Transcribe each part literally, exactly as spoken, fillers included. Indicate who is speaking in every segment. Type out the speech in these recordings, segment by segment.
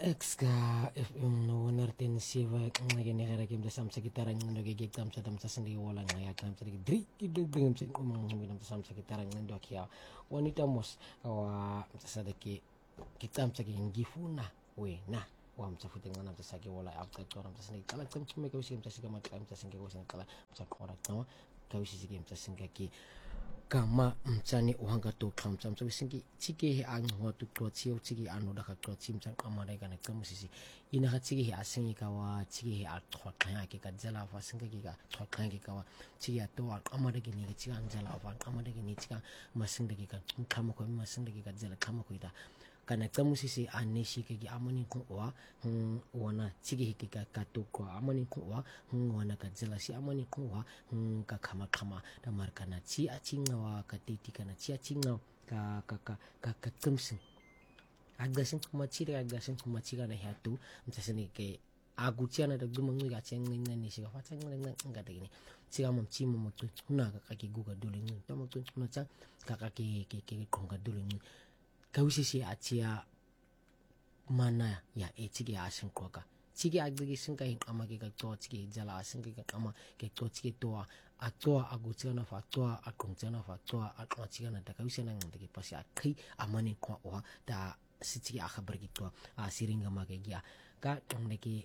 Speaker 1: Exka F M no nartin siva ngene gara kim sam sa gitaran ng nagigig tam sa tam sa sindi wala ngaya tam sa dri kideng sa umang ngam sam sa gitaran ng dokia wanita mos wa sa daki kitam sa gifuna we na wam sa futing nam sa gi wala after koram sa sindi kala tam chumi ko sim sa sigamat tam sa singi ko sa kala sa korak no kawisi sigim sa singaki kama mchani uhanga to kam sam so singi chike he ang ho to to chiu chiki anu da ka to chim chang amare ga na kam sisi ina ha chiki he asingi ka wa chiki he a to kha ke ka jala fa singa ki ka to kha ke ka wa chiki a to amare gi ni ga chiki ang jala fa amare gi ni chika masinga ki ka kam ko masinga ki ka jala kam ko ida kana tamu sisi aneshi ke gi amani ko wa wana chiki he ka ka to ko amani ko wa wana ka jala si amani ko wa ka kama kama da markana chi a chinga wa ka titi kana chi a chinga ka ka ka ka ka tumsin agasin kuma chi da agasin kuma chi kana hatu mtasani ke aguchiana da gumang ga cheng ning ni shi ga fa cheng ning nga da ni chi ga mom chi mom to na ka ka ki guga dole ni to mo to na cha ka ka ki ki ki konga dole ni ka wisisi a chia mana ya e chi ga asin ko ka chigi agdagi singa hin ama ke ka to chigi jala singa ka ama ke to chigi to a to aguchana fa to a kongchana fa to a to chigi na ta ka wisena ngam ke pasi a kai amani ko wa da si chigi a khabar ki to a siringa ma ke gya ka tongne ki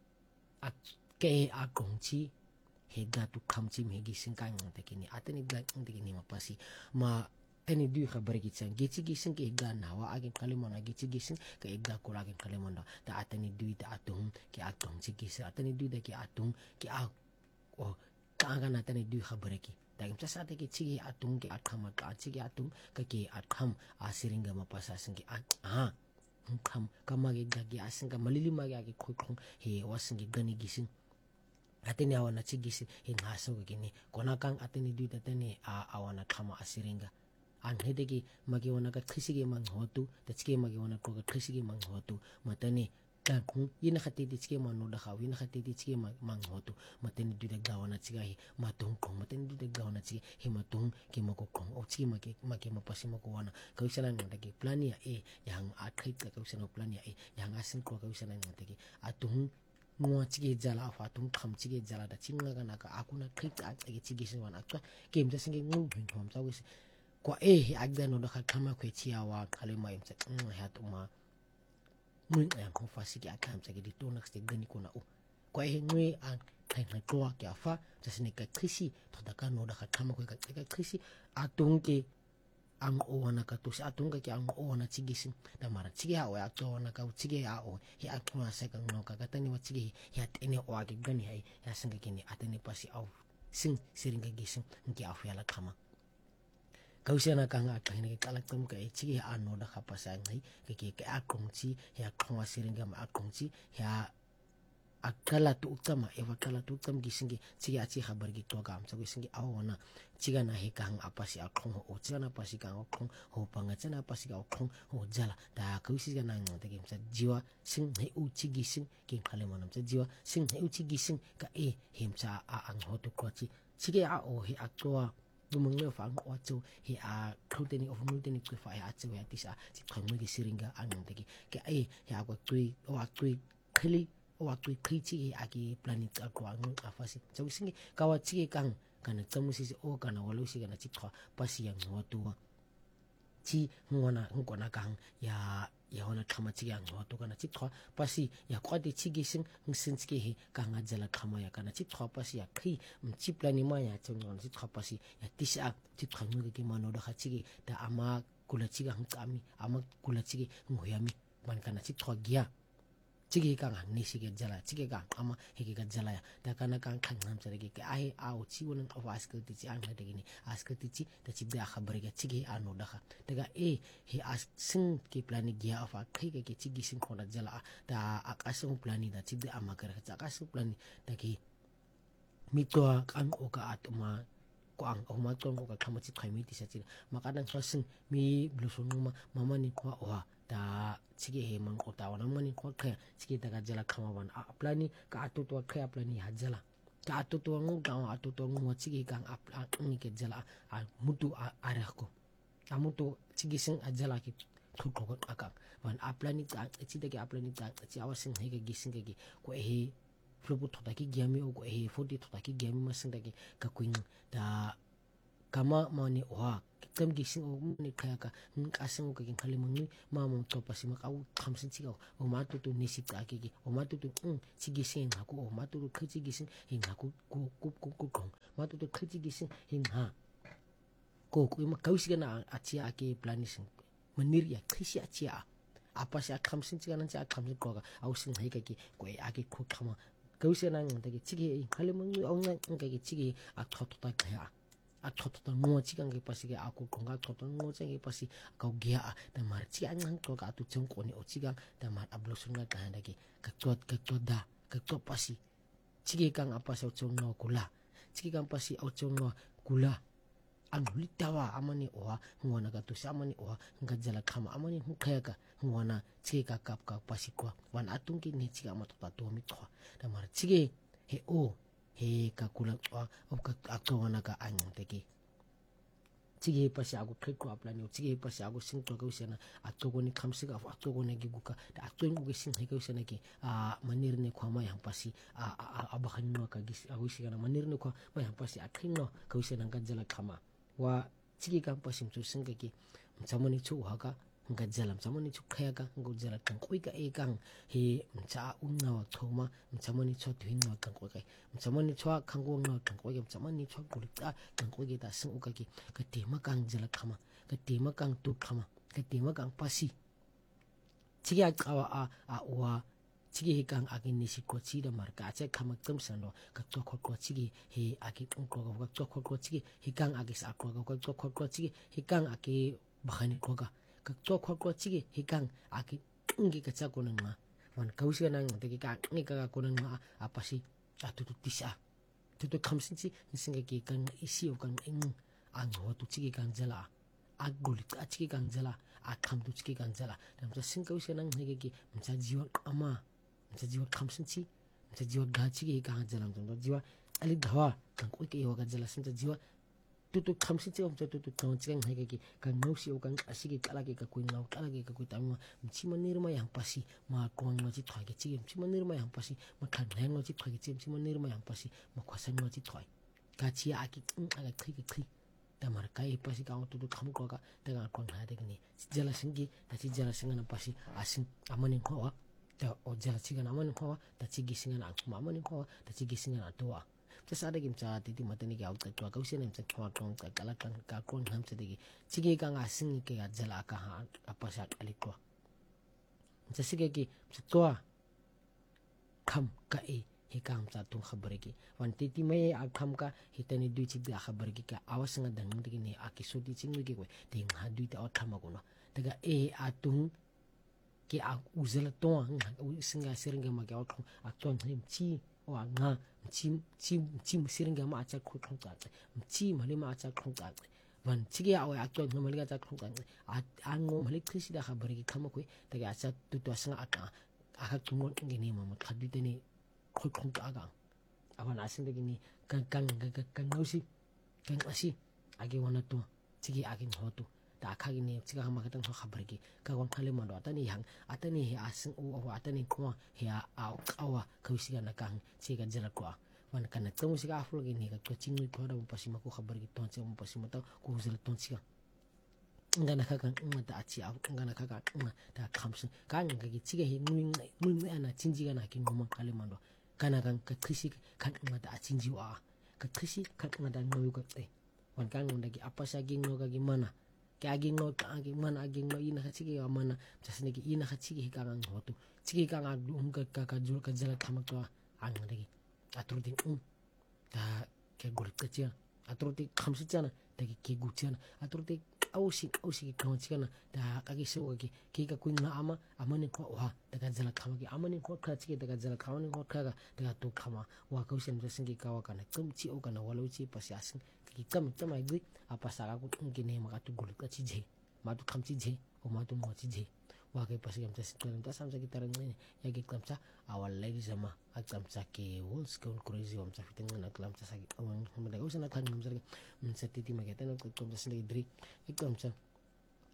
Speaker 1: a ke a kongchi he ga tu khamchi me gi singa ngam te ki ni atani ga ngam te ki ni ma pasi ma tani du khabar ki chang gichi gisin ke ga nawa agin kalimana gichi gisin ke ga kula agin kalimana ta atani du ta atung ke atung chi gisi atani du da ke atung ke a o ka ga na tani du khabar ki ta imsa sa ta ke chi atung ke akham ka chi ke atung ka ke akham asiringa ma pasa sing ke a kham kama ge ga ge asin ka malili ma ga ke khokong he wasin ge gani gisin atani awana chi gisi he ngaso ke ni konakang atani du ta tani a awana khama asiringa an hedegi magi wana ka thisigi mang hotu tachke magi wana ko ka thisigi mang hotu matane ka khung yin khati di chke manu da khaw yin khati di chke mang hotu matane du de gawana chiga hi matung khung matane du de gawana chi hi matung ki mako khung o chi maki maki mapasi mako wana ka wisana ngata ki plania e yang a khait ka wisana plania e yang asin ko ka wisana ngata ki atung ngwa chige jala afa tung kham chige jala da chinga ga na ka akuna khait a chige chige sin wana ka kem ja singe ngu hin thom sa wis kwa eh agdano da kama kwe chiawa kalima imsa ha tuma mun ya ko fasiki akam sa gidi to next gani kona o kwa eh ngwe an kai na to ka fa jasne ka krisi to da kano da kama kwe ka ka krisi atunke ang o wana ka to sa atunga ki ang o wana chigisin da mara chigi ha o ya to wana ka chigi ha o hi akuma sa ka no ka tani wa chigi ya tene o agi gani hai ya singa kini atene pasi au sing siringa gisin nki afu ya la kama kausena ka nga ka ni kalak tum ka chi ano da khapasa ngai ke ke ke akongchi ya khwa siringa ma akongchi ya akala tu utama eva kala tu utam gisingi chi ya chi khabar gi to gam sa gisingi awana chiga na he kang apasi akhong o chana pasi kang akhong ho panga chana pasi ka akhong ho jala da kausi ga nang te gim sa jiwa sing he u chi gising ke khale manam sa jiwa sing he u chi gising ka e him cha a ang ho tu ko chi chi ge a o he akwa dumang le fa ko acho hi a khuteni of multeni ku fa ya acho ya tisa chi khangme gi siringa anang te ki ke ai ya ko tui o a tui khili o a tui khichi a ki planet a ko ang a fa si so singi ka wa chi kang kana tsamu si o kana walu si kana chi kha pasi yang ho tu chi ngona ngona kang ya ya ona khama chi yang ho tu kana chi kha pasi ya kwa de chi gi sing sin chi hi ka nga jala khama ya kana chi kha pasi ya khi chi plani ma ya chung ngon chi kha pasi ya tisa chi khang gi mano da kha chi da ama kula chi ga kami ama kula chi ngoyami man kana chi kha gya chigi ka nga ni sige jala chigi ka ama hege ka jala ya da kana kan khang nam sare ge ai a o chi won of askal ti chi an da ge ni askal ti chi da chi da khabar ge chigi ano da kha daga e he as sing ki plani gya of a khai ge chigi sing khona jala da akasung plani da chi da ama kar cha akasung plani da ki mito kan o ka atuma ko ang o ma ton ko ka khama chi khai mi ti sa chi makadang so sing mi blusun ma mama ni ko wa da chige he man ko ta wana mani ko kha chige ta ga jala khama wan a plani ka atu to kha plani ha jala ka atu to ngu ga atu to ngu chige kang a ni ke jala a mutu a ara ko a mutu chige sing a jala ki thu ko ka ka wan aplani ta chi da ke aplani ta chi awa sing he ga gising ga gi ko he flobu thota ki gyami o ko he forty thota ki gyami ma sing da ke ka kuin da kama mani wa kem gising o ni khaya ka ka sing ko kin khali mangi ma mo to pasi ma ka u khamsin chi ga o ma tu tu ni si ta ki gi o ma tu tu chi gising ha ko o ma tu tu chi gising hin ha ko ko ko ko ko ma tu tu chi gising hin ha ko ko ma kausi na achi ake planising menir ya khisi achi a apa sa khamsin chi ga nan cha khamsin ko ga au sing hai ka ki ko ake ko khama kausi na ng ta ki chi gi khali mangi au nga ng ka ki chi gi a thot ta khaya a thot ta ngo chi gang ke pasi ke aku konga thot ngo che ke pasi ka gya ta mar chi an ngang to ka tu chung ko ni o chi gang ta mar ablosun ga ka da ki ka tot ka tot da ka to pasi chi ge gang apa sa chung no kula chi gang pasi au chung no kula ang litawa amani oha ngona ka tu samani oha nga jala khama amani hu khaya ka ngona chi ka kap ka pasi ko wan atung ki ni chi ga ma to ta to mi to ta mar chi ge he o he ka kula wa of ka akwana ka anyang teki chigi pasi agu khekwa plani chigi pasi agu sing to ka usena atoko ni khamsi ka atoko ne gi guka da atoko gi sing he ka usena ki a manir ne khama yang pasi a abakhan no ka gi agu sigana manir ne khwa ma yang pasi akhino ka usena ka jala khama wa chigi ka pasi chu sing ka ki chamani chu ha ka nga jalam chamani chu khaya ka ngo jala kan koi ka e kang he cha unna wa thoma chamani chu twin wa kan koi ka chamani chu khanggo nga kan koi ka chamani chu kulita kan koi ta sing u ka ki ka te ma kang jala khama ka te ma kang tu khama ka te ma kang pasi chigi a kawa a a wa chigi he kang agi ni si ko chi da mar ka che khama tum san ro ka to kho ko chigi he agi tung ko ka to kho ko chigi he kang agi sa ko ka to kho ko chigi he kang agi bahani ko ka ka to kho ko chigi he kang agi ngi ka cha ko nga wan ka usi na ng te ka ngi ka ko nga a pasi a tu tu tisa tu tu khamsin chi sing ki kang isi o kang ing ang ho tu chigi kang jala a guli a chigi kang jala a kham tu chigi kang jala dam cha sing ka usi na ng ki mcha jiwa ama mcha jiwa khamsin chi mcha jiwa ga chigi kang jala dam jiwa ali dhawa kang ko ke yo ka jala sim cha jiwa tu tu khamsin chi mcha tu tu kang chigi ng ki kang no si o kang asigi kala ki ka kuin ngau kala ki ka kui tam mchi manir ma yang pasi ma kong ma chi thwa ki chi mchi manir ma yang pasi ma khan leng ma chi thwa ki chi mchi manir ma yang pasi ma khwasan ma chi thwa ka chi a ki aga khi ki khi ta mar kai pasi ka tu tu kham ko ka ta ga kon ha de ni jala singi ta chi jala singa na pasi asin amani ko wa ta o jala chi ga na amani ko wa ta chi gi singa na ma amani ko wa ta chi gi singa na to wa ta sa de gim cha ti ti matani ga ut ka ka usen cha thwa tong ka kala kan ka kon ham cha de gi chi gi ka nga sing ke ga jala ka ha apa sa ali ko cha si ge ki to kham ka e he kam cha tung khabar ki wan ti ti mai a kham ka hitani dui chi da khabar ki ka awas nga dang de ni a ki so ti ching ki ko te nga dui ta kham ko no daga e a tung ki a uzela to nga singa siringa ma ka ko a ton him chi o nga chi chi chi siringa ma cha ko khong ta chi ma le ma cha khong ta wan chi ge a o a ton ma le ga cha khong ta a a ngo ma le khisi da khabar ki kham ko daga cha tu to sanga a ka a ka tu mo ngi ni ma ma khadu te ni khoi khong ta ga awan asin de ni kan kan kan no si kan asi age wana to chigi age ho to ta kha gi ni chiga ma ka tang khabar gi ka gon khale ma do atani hang atani he asin o o atani ko he a awa khausi ga na kan chiga jala ko wan kan na tong siga aful gi ni ka to ching ni ko da pasi ma ko khabar gi to che mo pasi ma ta ko jala to chiga ngana ka kan ngata achi a ngana ka ka ta khamsin ka nga gi chiga he nui nui ana chinji ga na ki ngoma khale ma do kana kan ka khisi kan ngata achinji wa ka khisi kan ngata no ka te wan kan ngada gi apa sa gi no ka gi mana ka gi no ka gi mana gi no ina ka chigi mana jasne gi ina ka chigi ka ngang hotu chigi ka nga um ka ka ka jul ka jala thamak to ang ngada gi atru din um ta ke gol ka chia atru ti khamsi chana ta gi ke gu chana atru ti ausi ausi ka chana ta ka gi so gi ki ka kuin na ama amani ko wa ta ka jala thamaki amani ko ka chigi ta ka jala khawani ko ka ta to khama wa ka usen jasin gi ka wa kana kum chi o kana walu chi pasyasin ki kam tam ai gi apa sa ka ku ngi ne ma ka tu gol ka chi je ma tu kham chi je o ma tu mo chi je wa ke pasi kam tas kan ta sam sa gi taran ne ya gi kam sa awal lagi sama ak kam sa ke wol skon crazy om sa fitin na klam sa gi on hum da usen na kan num sa gi sa ti ti ma ke ta no ko kam sa gi dri ik kam sa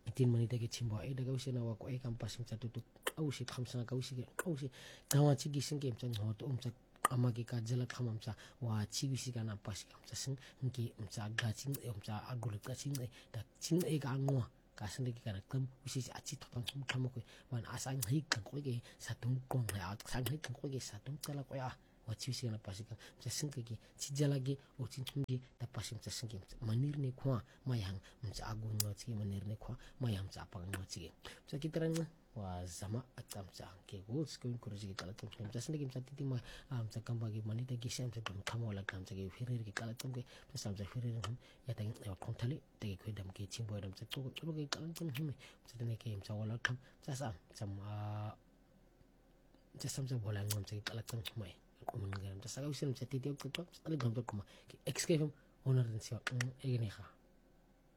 Speaker 1: itin manita ke chimbo ai daga usina wa ko ai kampas msa tutu ausi khamsa ka usi ausi tawa chigi singke msa hot umsa amagi ka jala khamamsa wa chigi sika na pas kamsa sing ngi msa gaching msa agul gaching da ching e ka ngwa ka sinde ki kana kam usi achi thotang thum thamo ko wan asang hi kan ko ge satung kong ya sang hi kan ko ge satung chala ko ya wa chi sika na pas ka msa singke ki chijala ge o chin thungi da pas msa singke manir ne khwa mayang msa agun ngwa chi manir ne khwa mayam msa pa ngwa chi msa kitarang wa zama atam sa ke goals ko ko ji kala tum tum jasne kim sati ti ma am sa kamba gi mani ta gi sam sa dum khamo la kam sa gi firir gi kala tum ge sam sa firir hum ya ta ya kon thali te gi khoi dam ke chim boy dam sa to ko gi kala tum hum sa ne ke sa wala kam sa sam sam a sa sam sa bola ngam sa gi kala tum mai ko mun ga sa ga usim sa ti ti ko to sa le gam to ko ma ki excave honor den sia e ge ne kha